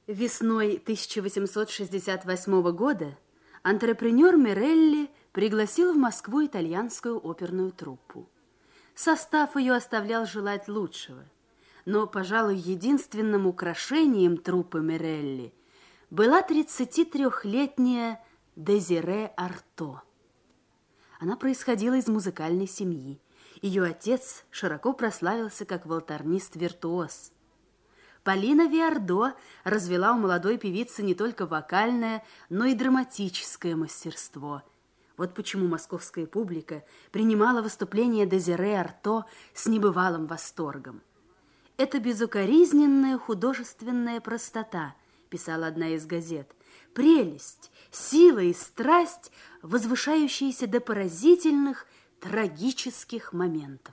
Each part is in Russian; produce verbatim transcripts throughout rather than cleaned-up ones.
Весной тысяча восемьсот шестьдесят восьмого года антрепренер Мерелли пригласил в Москву итальянскую оперную труппу. Состав ее оставлял желать лучшего, но, пожалуй, единственным украшением труппы Мерелли была тридцатитрёхлетняя Дезире Арто. Она происходила из музыкальной семьи. Ее отец широко прославился как валторнист-виртуоз. Полина Виардо развела у молодой певицы не только вокальное, но и драматическое мастерство. Вот почему московская публика принимала выступление Дезире Арто с небывалым восторгом. «Это безукоризненная художественная простота», писала одна из газет, «прелесть, сила и страсть, возвышающиеся до поразительных трагических моментов».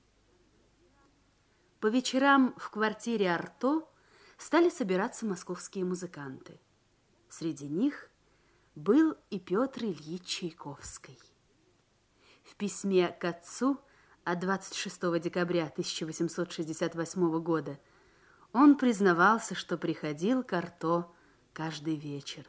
По вечерам в квартире Арто стали собираться московские музыканты. Среди них был и Петр Ильич Чайковский. В письме к отцу от двадцать шестого декабря тысяча восемьсот шестьдесят восьмого года он признавался, что приходил к Арто каждый вечер.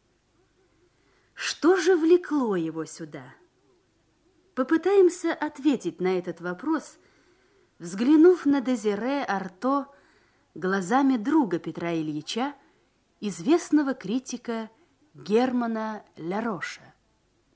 Что же влекло его сюда? Попытаемся ответить на этот вопрос, взглянув на Дезире Арто глазами друга Петра Ильича, известного критика Германа Ля Роша.